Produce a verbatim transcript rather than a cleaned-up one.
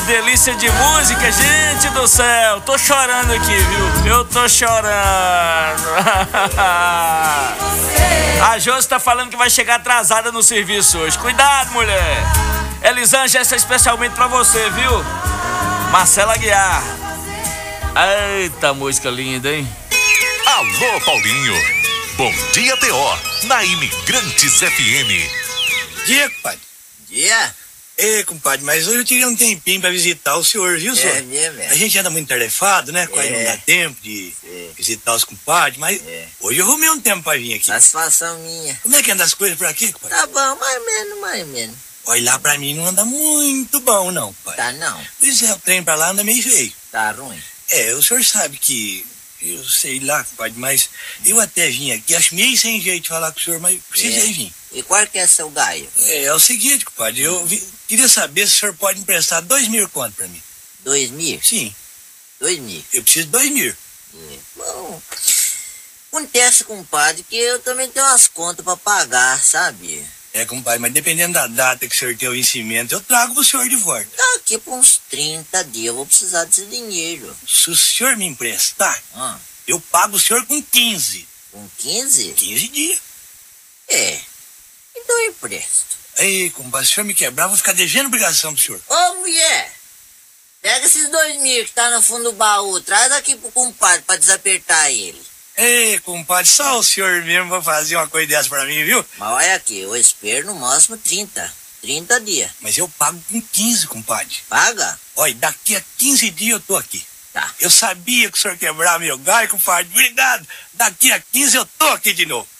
delícia de música, gente do céu. Tô chorando aqui, viu? Eu tô chorando. A Josi tá falando que vai chegar atrasada no serviço hoje. Cuidado, mulher. Elisângela, essa é especialmente pra você, viu? Marcela Aguiar. Eita, música linda, hein? Alô, Paulinho. Bom dia, T O, na Imigrantes F M. Dia, compadre. Dia? Ei, compadre, mas hoje eu tirei um tempinho pra visitar o senhor, viu, senhor? É mesmo, é. A gente anda muito tarefado, né? Quase É. não dá tempo de É. visitar os compadres, mas É. hoje eu arrumei um tempo pra vir aqui. Satisfação minha. Como é que anda as coisas por aqui, compadre? Tá bom, mais ou menos, mais ou menos. Olha, lá pra mim não anda muito bom, não, compadre. Tá não? Pois é, o trem pra lá anda meio feio. Tá ruim? É, o senhor sabe que... Eu sei lá, compadre, mas eu até vim aqui, acho meio sem jeito de falar com o senhor, mas precisei É. vir. E qual que é seu gaio? É, é o seguinte, compadre, eu vi- queria saber se o senhor pode emprestar dois mil conto pra mim. Dois mil? Sim, Dois mil. eu preciso de dois mil. É. Bom, acontece, compadre, que eu também tenho umas contas pra pagar, sabe? É, compadre, mas dependendo da data que o senhor tem o vencimento, eu trago pro senhor de volta. Daqui por uns trinta dias eu vou precisar desse dinheiro. Se o senhor me emprestar, Ah, eu pago o senhor com quinze. com quinze? quinze dias. É. Então eu empresto. Ei, compadre, se o senhor me quebrar, eu vou ficar devendo obrigação pro senhor. Ô, mulher! Pega esses dois mil que tá no fundo do baú, traz aqui pro compadre pra desapertar ele. Ei, compadre, só o senhor mesmo vai fazer uma coisa dessa pra mim, viu? Mas olha aqui, eu espero no máximo trinta. trinta dias. Mas eu pago com quinze, compadre. Paga? Olha, daqui a quinze dias eu tô aqui. Tá. Eu sabia que o senhor quebrava meu galho, compadre. Obrigado. Daqui a quinze eu tô aqui de novo.